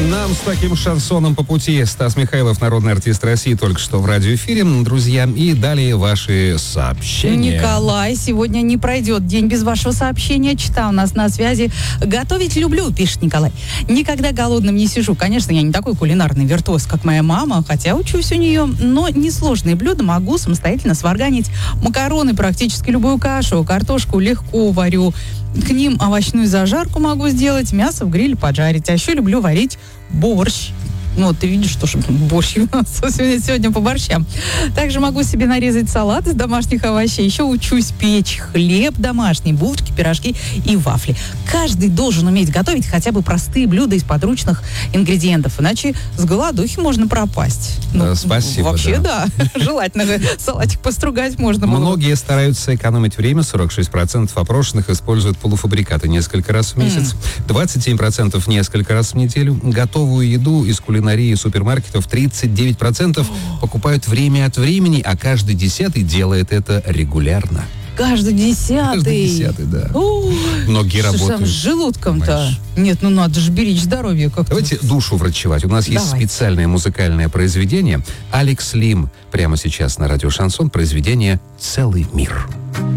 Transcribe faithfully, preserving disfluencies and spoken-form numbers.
Нам с таким шансоном по пути. Стас Михайлов, народный артист России, только что в радиоэфире, друзья. И далее ваши сообщения. Николай, сегодня не пройдет день без вашего сообщения. Чита у нас на связи. Готовить люблю, пишет Николай. Никогда голодным не сижу. Конечно, я не такой кулинарный виртуоз, как моя мама, хотя учусь у нее. Но несложные блюда могу самостоятельно сварганить. Макароны, практически любую кашу, картошку легко варю. К ним овощную зажарку могу сделать, мясо в гриле поджарить. А еще люблю варить борщ. Ну, вот ты видишь, что ж борщ у нас сегодня, сегодня по борщам. Также могу себе нарезать салат из домашних овощей. Еще учусь печь хлеб домашний, булочки, пирожки и вафли. Каждый должен уметь готовить хотя бы простые блюда из подручных ингредиентов. Иначе с голодухи можно пропасть. Ну, Спасибо. Вообще, да. да. Желательно салатик постругать можно было. Многие стараются экономить время. сорок шесть процентов опрошенных используют полуфабрикаты несколько раз в месяц. двадцать семь процентов несколько раз в неделю. Готовую еду из кулинарии и супермаркетов тридцать девять процентов покупают время от времени, а каждый десятый делает это регулярно. Каждый десятый. Каждый десятый, да. О, Многие что ж работают. там с желудком-то? Понимаешь. Нет, ну надо же беречь здоровье как-то. Давайте душу врачевать. У нас есть Давайте. специальное музыкальное произведение. Алекс Лим прямо сейчас на радио Шансон. Произведение «Целый мир».